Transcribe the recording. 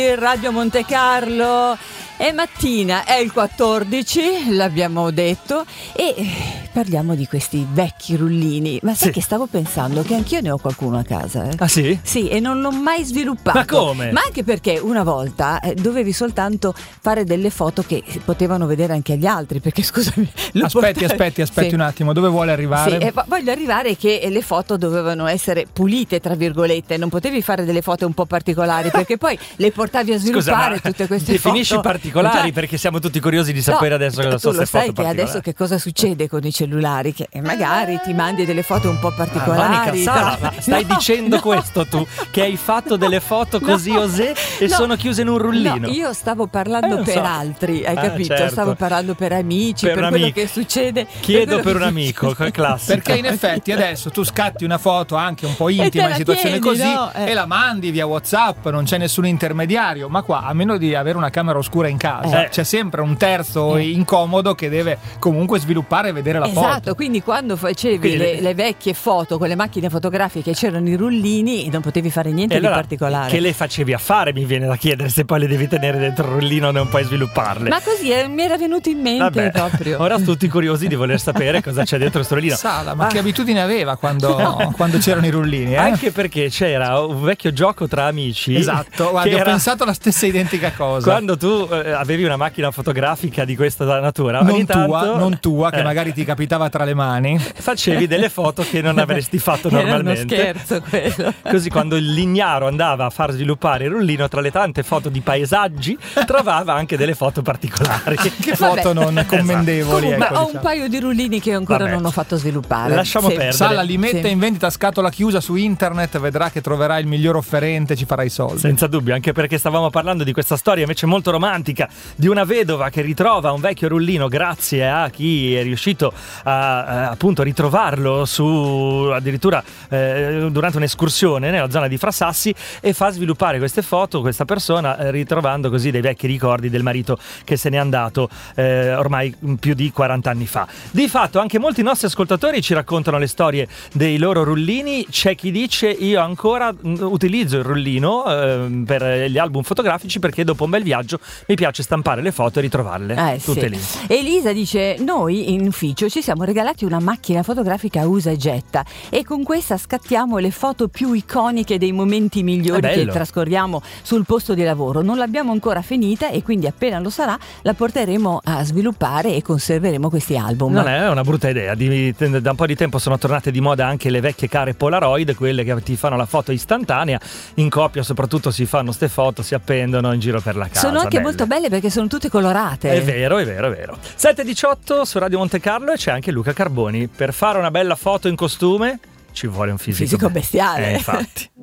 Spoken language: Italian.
Radio Monte Carlo. È mattina, è il 14, l'abbiamo detto, e parliamo di questi vecchi rullini. Ma sai che stavo pensando che anch'io ne ho qualcuno a casa. Ah sì? Sì, e non l'ho mai sviluppato. Ma come? Ma anche perché una volta dovevi soltanto fare delle foto che potevano vedere anche gli altri, perché scusami. Aspetti sì. Un attimo, dove vuole arrivare? Sì, voglio arrivare che le foto dovevano essere pulite, tra virgolette, non potevi fare delle foto un po' particolari, perché poi le portavi a sviluppare. Scusa, tutte queste definisci foto particolari, perché siamo tutti curiosi di sapere adesso cosa sono queste foto particolari. Che adesso che cosa succede con i cellulari, che magari ti mandi delle foto un po' particolari. Stai dicendo questo tu, che hai fatto delle foto così osè e sono chiuse in un rullino? No, io stavo parlando per altri, hai capito? Certo. Stavo parlando per amici, per quello che succede. Chiedo per un amico, classico. Perché in effetti adesso tu scatti una foto anche un po' intima in situazione così, no? E la mandi via WhatsApp, non c'è nessun intermediario. Ma qua, a meno di avere una camera oscura in casa, c'è sempre un terzo incomodo che deve comunque sviluppare e vedere la foto. Esatto, quindi quando facevi le vecchie foto con le macchine fotografiche c'erano i rullini e non potevi fare niente di particolare. Che le facevi a fare, mi viene da chiedere, se poi le devi tenere dentro il rullino e non puoi svilupparle. Ma così mi era venuto in mente proprio. Ora tutti curiosi di voler sapere cosa c'è dentro questo rullino. Sala, ma che abitudine aveva quando c'erano i rullini? Anche perché c'era un vecchio gioco tra amici. Esatto, guarda, ho pensato la stessa identica cosa. Quando tu avevi una macchina fotografica di questa natura, non tua, che magari ti capitava tra le mani, facevi delle foto che non avresti fatto normalmente. Era uno scherzo quello. Così quando il lignaro andava a far sviluppare il rullino, tra le tante foto di paesaggi trovava anche delle foto particolari. Che foto non commendevoli. Comunque, ho un paio di rullini che ancora non ho fatto sviluppare. Lasciamo perdere. Sala li mette in vendita a scatola chiusa su internet, vedrà che troverà il miglior offerente, ci farà i soldi. Senza dubbio, anche perché stavamo parlando di questa storia invece molto romantica di una vedova che ritrova un vecchio rullino grazie a chi è riuscito a appunto ritrovarlo addirittura durante un'escursione nella zona di Frassassi, e fa sviluppare queste foto questa persona, ritrovando così dei vecchi ricordi del marito che se n'è andato ormai più di 40 anni fa. Di fatto anche molti nostri ascoltatori ci raccontano le storie dei loro rullini. C'è chi dice: io ancora utilizzo il rullino per gli album fotografici, perché dopo un bel viaggio mi piace stampare le foto e ritrovarle tutte lì. Elisa dice: noi in ufficio ci siamo regalati una macchina fotografica usa e getta, e con questa scattiamo le foto più iconiche dei momenti migliori che trascorriamo sul posto di lavoro. Non l'abbiamo ancora finita, e quindi appena lo sarà la porteremo a sviluppare e conserveremo questi album. Non è una brutta idea. Da un po' di tempo sono tornate di moda anche le vecchie care Polaroid, quelle che ti fanno la foto istantanea. In coppia soprattutto si fanno ste foto, si appendono in giro per la casa. Sono anche molto belle perché sono tutte colorate. È vero. 7:18 su Radio Monte Carlo, e c'è anche Luca Carboni. Per fare una bella foto in costume ci vuole un fisico bestiale. Infatti.